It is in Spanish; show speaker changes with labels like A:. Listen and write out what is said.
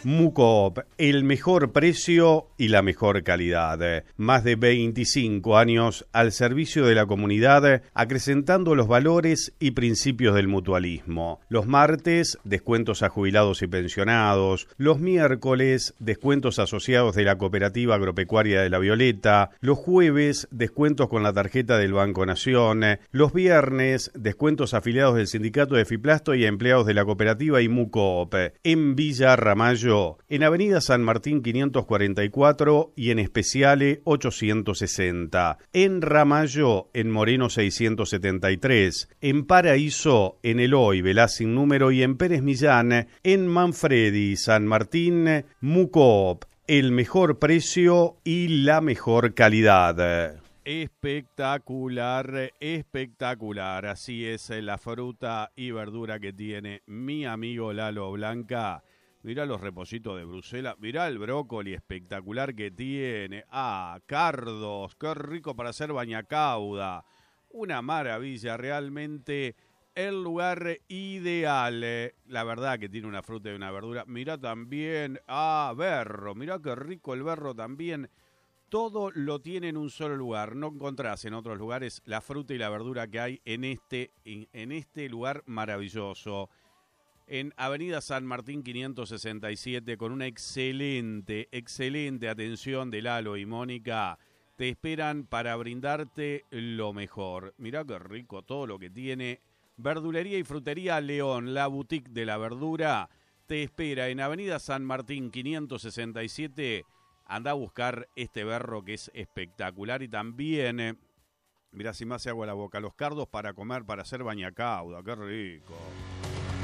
A: Mucoop, el mejor precio y la mejor calidad. Más de 25 años al servicio de la comunidad, acrecentando los valores y principios del mutualismo. Los martes, descuentos a jubilados y pensionados. Los miércoles, descuentos asociados de la Cooperativa Agropecuaria de La Violeta. Los jueves, descuentos con la tarjeta del Banco Nación. Los viernes, descuentos afiliados del Sindicato de Fiplasto y a empleados de la cooperativa y Mucoop. En Villa Ramallo, en Avenida San Martín 544 y en Especiale 860. En Ramallo, en Moreno 673. En Paraíso, en Eloy, Velaz sin número y en Pérez Millán, en Manfredi, San Martín, Mucoop. El mejor precio y la mejor calidad.
B: Espectacular, espectacular. Así es la fruta y verdura que tiene mi amigo Lalo Blanca. Mirá los repollitos de Bruselas, mirá el brócoli espectacular que tiene. Ah, cardos, qué rico para hacer bañacauda. Una maravilla, realmente el lugar ideal. La verdad que tiene una fruta y una verdura. Mirá también, berro, mirá qué rico el berro también. Todo lo tiene en un solo lugar. No encontrás en otros lugares la fruta y la verdura que hay en este lugar maravilloso. En Avenida San Martín 567, con una excelente atención de Lalo y Mónica, te esperan para brindarte lo mejor. Mirá qué rico todo lo que tiene. Verdulería y Frutería León, la boutique de la verdura, te espera en Avenida San Martín 567. Anda a buscar este berro que es espectacular y también, mirá si me hace agua la boca, los cardos para comer, para hacer bañacauda, qué rico.